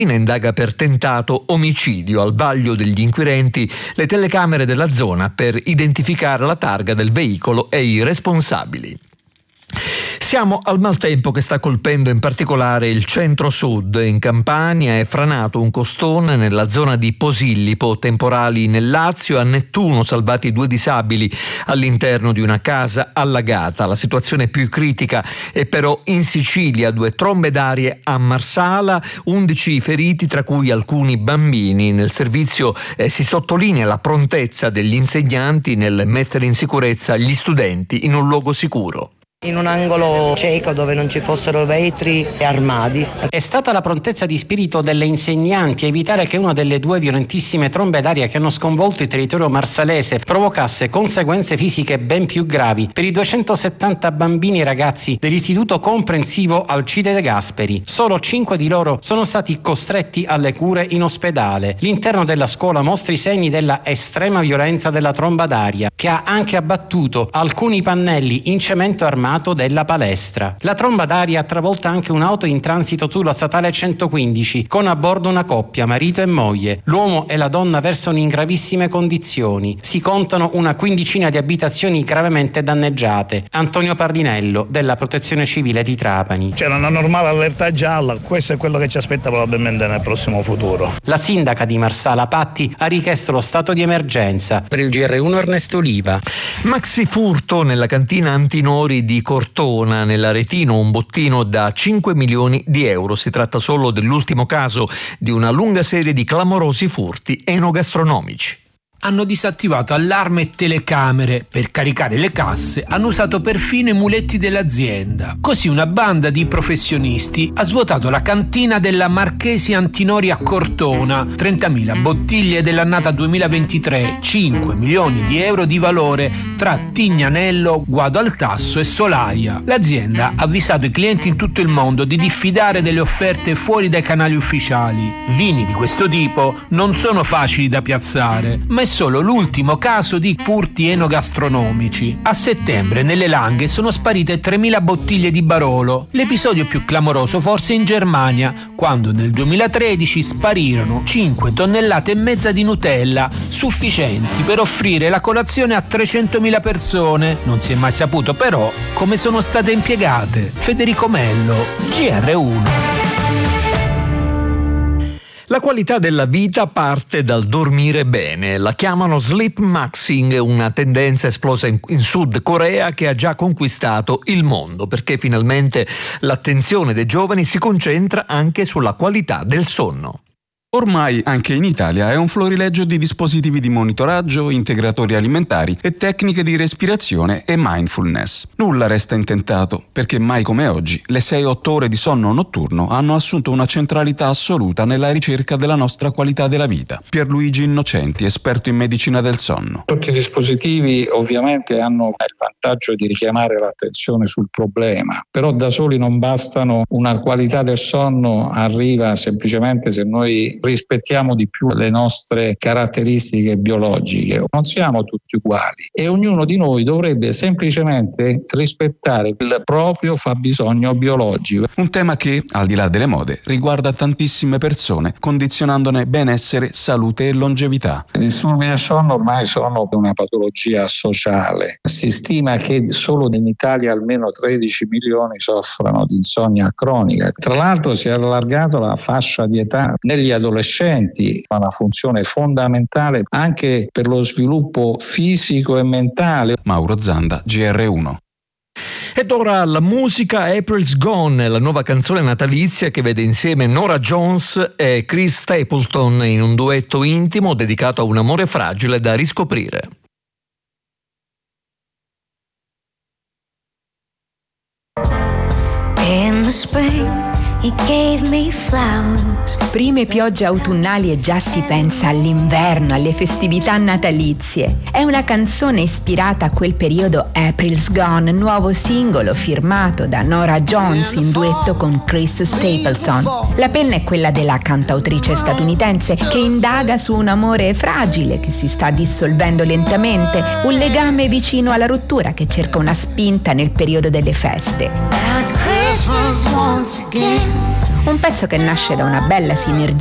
indaga per tentato omicidio. Al vaglio degli inquirenti le telecamere della zona per identificare la targa del veicolo e i responsabili. Siamo al maltempo che sta colpendo in particolare il centro-sud. In Campania è franato un costone nella zona di Posillipo, temporali nel Lazio, a Nettuno salvati 2 disabili all'interno di una casa allagata. La situazione più critica è però in Sicilia, 2 trombe d'aria a Marsala, 11 feriti tra cui alcuni bambini. Nel servizio si sottolinea la prontezza degli insegnanti nel mettere in sicurezza gli studenti in un luogo sicuro. In un angolo cieco dove non ci fossero vetri e armadi. È stata la prontezza di spirito delle insegnanti a evitare che una delle 2 violentissime trombe d'aria che hanno sconvolto il territorio marsalese provocasse conseguenze fisiche ben più gravi per i 270 bambini e ragazzi dell'istituto comprensivo Alcide De Gasperi. Solo 5 di loro sono stati costretti alle cure in ospedale. L'interno della scuola mostra i segni della estrema violenza della tromba d'aria, che ha anche abbattuto alcuni pannelli in cemento armato della palestra. La tromba d'aria ha travolta anche un'auto in transito sulla statale 115 con a bordo una coppia, marito e moglie. L'uomo e la donna versano in gravissime condizioni. Si contano una quindicina di abitazioni gravemente danneggiate. Antonio Parrinello della Protezione Civile di Trapani. C'era una normale allerta gialla, questo è quello che ci aspetta probabilmente nel prossimo futuro. La sindaca di Marsala Patti ha richiesto lo stato di emergenza. Per il GR1 Ernesto Oliva. Maxi furto nella cantina Antinori di Cortona, nell'Aretino, un bottino da 5 milioni di euro. Si tratta solo dell'ultimo caso di una lunga serie di clamorosi furti enogastronomici. Hanno disattivato allarme e telecamere. Per caricare le casse hanno usato perfino i muletti dell'azienda. Così una banda di professionisti ha svuotato la cantina della Marchesi Antinori a Cortona. 30.000 bottiglie dell'annata 2023, 5 milioni di euro di valore tra Tignanello, Guado al Tasso e Solaia. L'azienda ha avvisato i clienti in tutto il mondo di diffidare delle offerte fuori dai canali ufficiali. Vini di questo tipo non sono facili da piazzare, ma è solo l'ultimo caso di furti enogastronomici. A settembre nelle Langhe sono sparite 3.000 bottiglie di Barolo. L'episodio più clamoroso forse in Germania, quando nel 2013 sparirono 5 tonnellate e mezza di Nutella, sufficienti per offrire la colazione a 300.000 persone. Non si è mai saputo però come sono state impiegate. Federico Mello, GR1. La qualità della vita parte dal dormire bene. La chiamano sleep maxing, una tendenza esplosa in Sud Corea che ha già conquistato il mondo, perché finalmente l'attenzione dei giovani si concentra anche sulla qualità del sonno. Ormai anche in Italia è un florileggio di dispositivi di monitoraggio, integratori alimentari e tecniche di respirazione e mindfulness. Nulla resta intentato, perché mai come oggi le 6-8 ore di sonno notturno hanno assunto una centralità assoluta nella ricerca della nostra qualità della vita. Pierluigi Innocenti, esperto in medicina del sonno. Tutti i dispositivi ovviamente hanno il vantaggio di richiamare l'attenzione sul problema, però da soli non bastano. Una qualità del sonno arriva semplicemente se noi rispettiamo di più le nostre caratteristiche biologiche. Non siamo tutti uguali e ognuno di noi dovrebbe semplicemente rispettare il proprio fabbisogno biologico. Un tema che, al di là delle mode, riguarda tantissime persone, condizionandone benessere, salute e longevità. I disturbi del sonno ormai sono una patologia sociale. Si stima che solo in Italia almeno 13 milioni soffrono di insonnia cronica. Tra l'altro si è allargato la fascia di età negli adolescenti, ha una funzione fondamentale anche per lo sviluppo fisico e mentale. Mauro Zanda, GR1. Ed ora la musica. April's Gone, la nuova canzone natalizia che vede insieme Norah Jones e Chris Stapleton in un duetto intimo dedicato a un amore fragile da riscoprire. In the spring he gave me flowers. Prime piogge autunnali e già si pensa all'inverno, alle festività natalizie. È una canzone ispirata a quel periodo. April's Gone, nuovo singolo firmato da Norah Jones in duetto con Chris Stapleton. La penna è quella della cantautrice statunitense che indaga su un amore fragile che si sta dissolvendo lentamente, un legame vicino alla rottura che cerca una spinta nel periodo delle feste. Now it's Christmas once again. Un pezzo che nasce da una bella sinergia